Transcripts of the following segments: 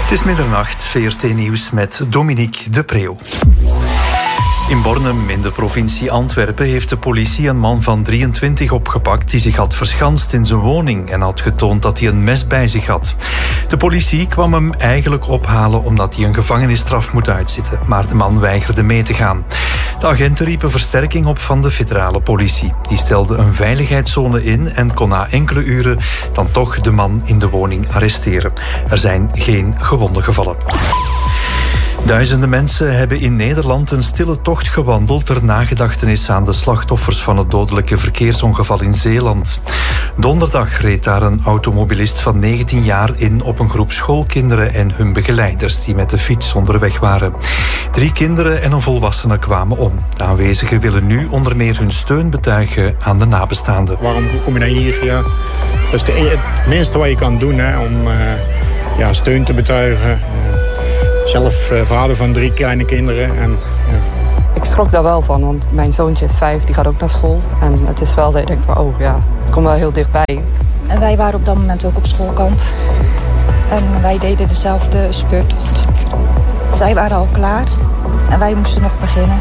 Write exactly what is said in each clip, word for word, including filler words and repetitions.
Het is middernacht, V R T Nieuws met Dominique de Preeuw. In Bornem, in de provincie Antwerpen, heeft de politie een man van drieëntwintig opgepakt die zich had verschanst in zijn woning en had getoond dat hij een mes bij zich had. De politie kwam hem eigenlijk ophalen omdat hij een gevangenisstraf moet uitzitten, maar de man weigerde mee te gaan. De agenten riepen versterking op van de federale politie. Die stelde een veiligheidszone in en kon na enkele uren dan toch de man in de woning arresteren. Er zijn geen gewonden gevallen. Duizenden mensen hebben in Nederland een stille tocht gewandeld ter nagedachtenis aan de slachtoffers van het dodelijke verkeersongeval in Zeeland. Donderdag reed daar een automobilist van negentien jaar in op een groep schoolkinderen en hun begeleiders die met de fiets onderweg waren. Drie kinderen en een volwassene kwamen om. De aanwezigen willen nu onder meer hun steun betuigen aan de nabestaanden. Waarom kom je naar hier? Ja, dat is de, het minste wat je kan doen, hè, om uh, ja, steun te betuigen. Uh, Zelf uh, vader van drie kleine kinderen. En, ja. Ik schrok daar wel van, want mijn zoontje is vijf, die gaat ook naar school. En het is wel dat ik denk van, oh ja, ik kom wel heel dichtbij. En wij waren op dat moment ook op schoolkamp. En wij deden dezelfde speurtocht. Zij waren al klaar en wij moesten nog beginnen.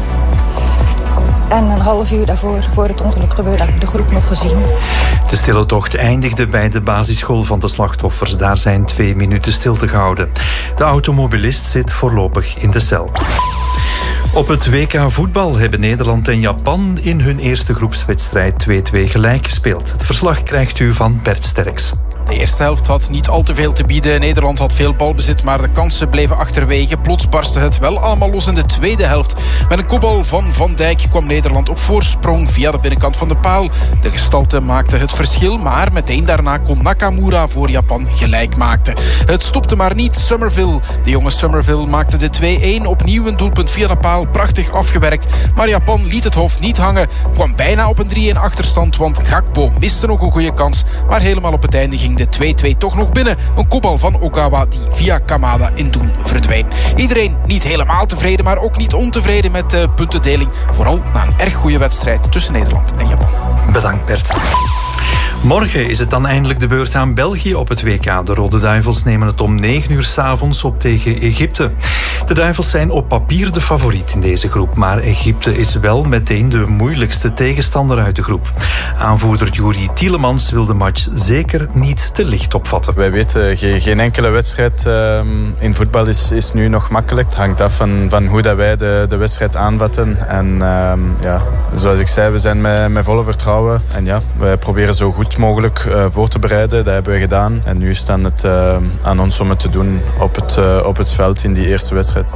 En een half uur daarvoor, voor het ongeluk gebeurde, heb ik de groep nog gezien. De stille tocht eindigde bij de basisschool van de slachtoffers. Daar zijn twee minuten stilte gehouden. De automobilist zit voorlopig in de cel. Op het W K voetbal hebben Nederland en Japan in hun eerste groepswedstrijd twee-twee gelijk gespeeld. Het verslag krijgt u van Bert Sterks. De eerste helft had niet al te veel te bieden. Nederland had veel balbezit, maar de kansen bleven achterwege. Plots barstte het wel allemaal los in de tweede helft. Met een kopbal van Van Dijk kwam Nederland op voorsprong via de binnenkant van de paal. De gestalte maakte het verschil, maar meteen daarna kon Nakamura voor Japan gelijk maakten. Het stopte maar niet. Summerville, de jonge Summerville, maakte de twee-een. Opnieuw een doelpunt via de paal, prachtig afgewerkt. Maar Japan liet het hoofd niet hangen. Kwam bijna op een drie-een achterstand, want Gakpo miste nog een goede kans. Maar helemaal op het einde ging de twee-twee toch nog binnen. Een kopbal van Ogawa die via Kamada in doel verdween. Iedereen niet helemaal tevreden, maar ook niet ontevreden met de puntendeling. Vooral na een erg goede wedstrijd tussen Nederland en Japan. Bedankt Bert. Morgen is het dan eindelijk de beurt aan België op het W K. De Rode Duivels nemen het om negen uur 's avonds op tegen Egypte. De Duivels zijn op papier de favoriet in deze groep, maar Egypte is wel meteen de moeilijkste tegenstander uit de groep. Aanvoerder Yuri Tielemans wil de match zeker niet te licht opvatten. Wij weten, geen, geen enkele wedstrijd uh, in voetbal is, is nu nog makkelijk. Het hangt af van, van hoe dat wij de, de wedstrijd aanvatten. En uh, ja, zoals ik zei, we zijn met, met volle vertrouwen. En ja, wij proberen zo goed mogelijk uh, voor te bereiden. Dat hebben we gedaan. En nu is dan het uh, aan ons om het te doen op het, uh, op het veld in die eerste wedstrijd.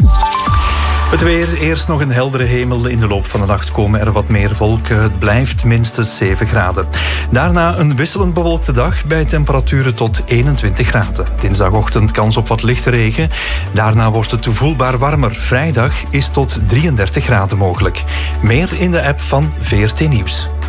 Het weer, eerst nog een heldere hemel. In de loop van de nacht komen er wat meer wolken. Het blijft minstens zeven graden. Daarna een wisselend bewolkte dag bij temperaturen tot eenentwintig graden. Dinsdagochtend kans op wat lichte regen. Daarna wordt het voelbaar warmer. Vrijdag is tot drieëndertig graden mogelijk. Meer in de app van V R T Nieuws.